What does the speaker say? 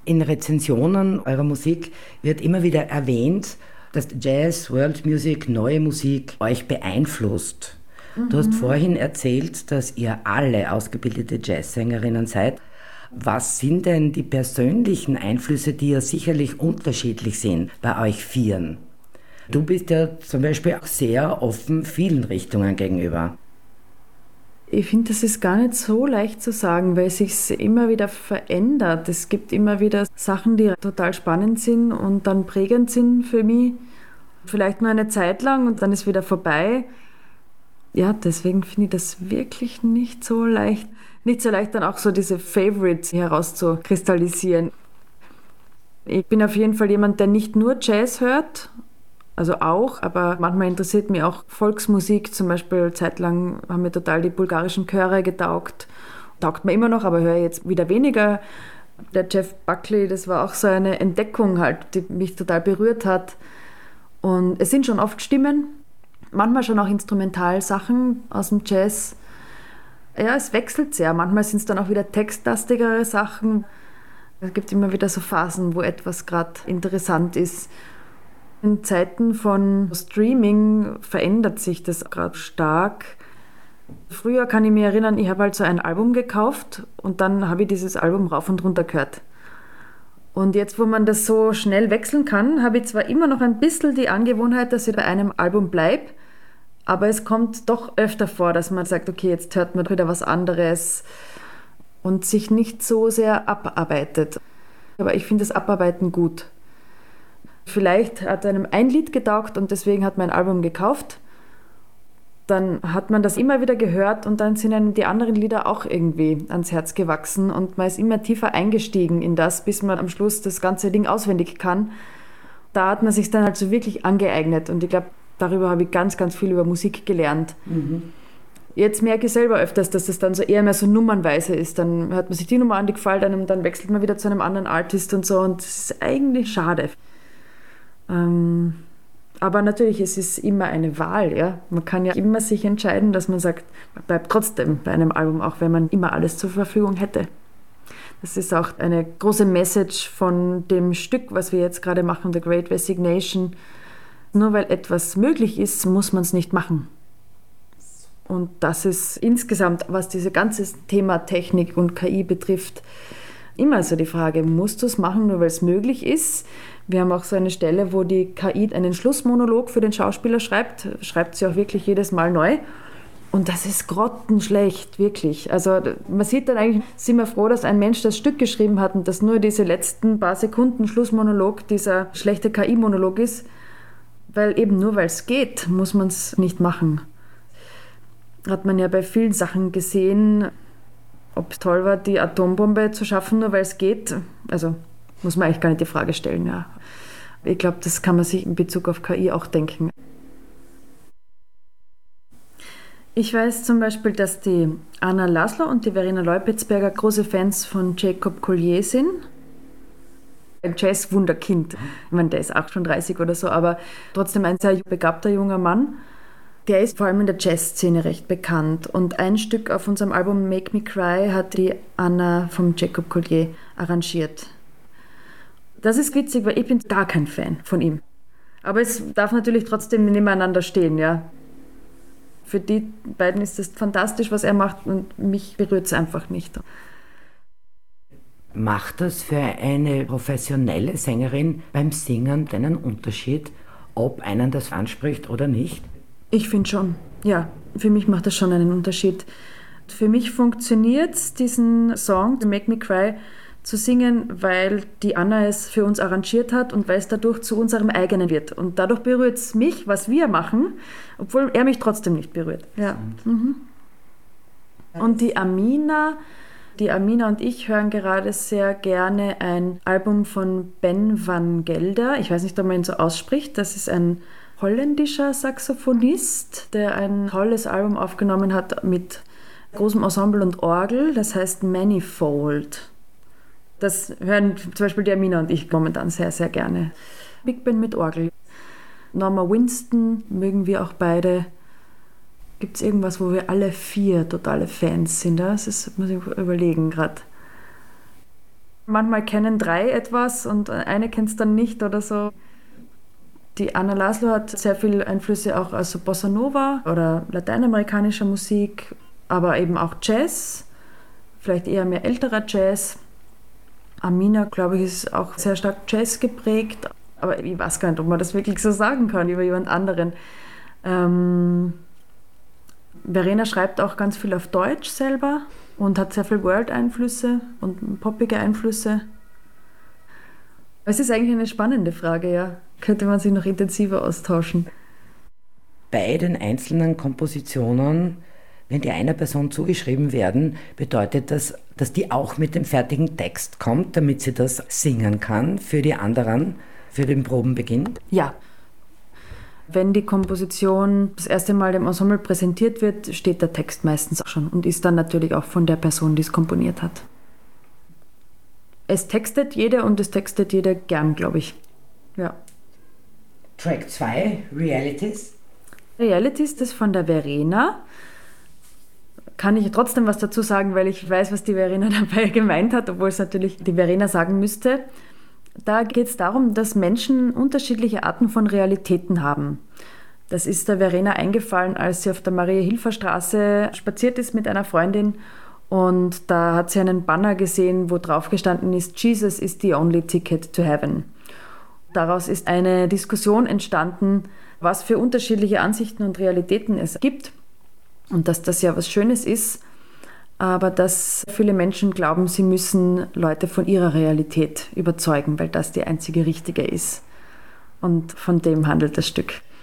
In Rezensionen eurer Musik wird immer wieder erwähnt, dass Jazz, World Music, neue Musik euch beeinflusst. Du hast vorhin erzählt, dass ihr alle ausgebildete Jazzsängerinnen seid. Was sind denn die persönlichen Einflüsse, die ja sicherlich unterschiedlich sind bei euch Vieren? Du bist ja zum Beispiel auch sehr offen vielen Richtungen gegenüber. Ich finde, das ist gar nicht so leicht zu sagen, weil es sich immer wieder verändert. Es gibt immer wieder Sachen, die total spannend sind und dann prägend sind für mich. Vielleicht nur eine Zeit lang und dann ist wieder vorbei. Ja, deswegen finde ich das wirklich nicht so leicht. Nicht so leicht, dann auch so diese Favorites herauszukristallisieren. Ich bin auf jeden Fall jemand, der nicht nur Jazz hört, also auch, aber manchmal interessiert mich auch Volksmusik. Zum Beispiel zeitlang haben mir total die bulgarischen Chöre getaugt. Taugt mir immer noch, aber höre jetzt wieder weniger. Der Jeff Buckley, das war auch so eine Entdeckung halt, die mich total berührt hat. Und es sind schon oft Stimmen, manchmal schon auch Instrumentalsachen aus dem Jazz. Ja, es wechselt sehr. Manchmal sind es dann auch wieder textlastigere Sachen. Es gibt immer wieder so Phasen, wo etwas gerade interessant ist. In Zeiten von Streaming verändert sich das gerade stark. Früher kann ich mich erinnern, ich habe halt so ein Album gekauft und dann habe ich dieses Album rauf und runter gehört. Und jetzt, wo man das so schnell wechseln kann, habe ich zwar immer noch ein bisschen die Angewohnheit, dass ich bei einem Album bleibe, aber es kommt doch öfter vor, dass man sagt, okay, jetzt hört man wieder was anderes und sich nicht so sehr abarbeitet. Aber ich finde das Abarbeiten gut. Vielleicht hat einem ein Lied getaugt und deswegen hat man ein Album gekauft. Dann hat man das immer wieder gehört und dann sind einem die anderen Lieder auch irgendwie ans Herz gewachsen und man ist immer tiefer eingestiegen in das, bis man am Schluss das ganze Ding auswendig kann. Da hat man sich dann halt so wirklich angeeignet und ich glaube, darüber habe ich ganz, ganz viel über Musik gelernt. Jetzt merke ich selber öfters, dass das dann so eher mehr so nummernweise ist. Dann hört man sich die Nummer an, die gefällt einem, dann wechselt man wieder zu einem anderen Artist und so und das ist eigentlich schade. Aber natürlich, es ist immer eine Wahl. Ja? Man kann ja immer sich entscheiden, dass man sagt, man bleibt trotzdem bei einem Album, auch wenn man immer alles zur Verfügung hätte. Das ist auch eine große Message von dem Stück, was wir jetzt gerade machen, The Great Resignation. Nur weil etwas möglich ist, muss man es nicht machen. Und das ist insgesamt, was dieses ganze Thema Technik und KI betrifft, immer so die Frage, musst du es machen, nur weil es möglich ist? Wir haben auch so eine Stelle, wo die KI einen Schlussmonolog für den Schauspieler schreibt sie auch wirklich jedes Mal neu. Und das ist grottenschlecht, wirklich. Also man sieht dann eigentlich, sind wir froh, dass ein Mensch das Stück geschrieben hat und dass nur diese letzten paar Sekunden Schlussmonolog dieser schlechte KI-Monolog ist. Weil eben nur weil es geht, muss man es nicht machen. Hat man ja bei vielen Sachen gesehen, ob es toll war, die Atombombe zu schaffen, nur weil es geht. Also muss man eigentlich gar nicht die Frage stellen. Ja. Ich glaube, das kann man sich in Bezug auf KI auch denken. Ich weiß zum Beispiel, dass die Anna Laszlo und die Verena Leupitzberger große Fans von Jacob Collier sind. Ein Jazz-Wunderkind. Ich meine, der ist auch schon 30 oder so, aber trotzdem ein sehr begabter junger Mann. Der ist vor allem in der Jazzszene recht bekannt. Und ein Stück auf unserem Album Make Me Cry hat die Anna vom Jacob Collier arrangiert. Das ist witzig, weil ich bin gar kein Fan von ihm. Aber es darf natürlich trotzdem nebeneinander stehen, ja. Für die beiden ist es fantastisch, was er macht und mich berührt es einfach nicht. Macht das für eine professionelle Sängerin beim Singen einen Unterschied, ob einen das anspricht oder nicht? Ich finde schon, ja. Für mich macht das schon einen Unterschied. Für mich funktioniert es, diesen Song, Make Me Cry, zu singen, weil die Anna es für uns arrangiert hat und weil es dadurch zu unserem eigenen wird. Und dadurch berührt es mich, was wir machen, obwohl er mich trotzdem nicht berührt. Ja. Und die Amina und ich hören gerade sehr gerne ein Album von Ben van Gelder. Ich weiß nicht, ob man ihn so ausspricht. Das ist ein holländischer Saxophonist, der ein tolles Album aufgenommen hat mit großem Ensemble und Orgel. Das heißt Manifold. Das hören zum Beispiel die Amina und ich momentan sehr, sehr gerne. Big Band mit Orgel. Norma Winston mögen wir auch beide. Gibt es irgendwas, wo wir alle 4 totale Fans sind? Das muss ich überlegen gerade. manchmal kennen 3 etwas und eine kennt es dann nicht oder so. Die Anna Laszlo hat sehr viele Einflüsse auch aus Bossa Nova oder lateinamerikanischer Musik, aber eben auch Jazz, vielleicht eher mehr älterer Jazz. Amina, glaube ich, ist auch sehr stark Jazz geprägt, aber ich weiß gar nicht, ob man das wirklich so sagen kann über jemand anderen. Verena schreibt auch ganz viel auf Deutsch selber und hat sehr viel World-Einflüsse und poppige Einflüsse. Es ist eigentlich eine spannende Frage, ja. Könnte man sich noch intensiver austauschen. Bei den einzelnen Kompositionen, wenn die einer Person zugeschrieben werden, bedeutet das, dass die auch mit dem fertigen Text kommt, damit sie das singen kann für die anderen, für den Probenbeginn? Ja. Wenn die Komposition das erste Mal dem Ensemble präsentiert wird, steht der Text meistens auch schon und ist dann natürlich auch von der Person, die es komponiert hat. Es textet jeder und es textet jeder gern, glaube ich. Ja. Track 2, Realities. Realities, das von der Verena. Kann ich trotzdem was dazu sagen, weil ich weiß, was die Verena dabei gemeint hat, obwohl es natürlich die Verena sagen müsste. Da geht es darum, dass Menschen unterschiedliche Arten von Realitäten haben. Das ist der Verena eingefallen, als sie auf der Maria-Hilfer-Straße spaziert ist mit einer Freundin und da hat sie einen Banner gesehen, wo drauf gestanden ist, Jesus is the only ticket to heaven. Daraus ist eine Diskussion entstanden, was für unterschiedliche Ansichten und Realitäten es gibt und dass das ja was Schönes ist, aber dass viele Menschen glauben, sie müssen Leute von ihrer Realität überzeugen, weil das die einzige richtige ist. Und von dem handelt das Stück.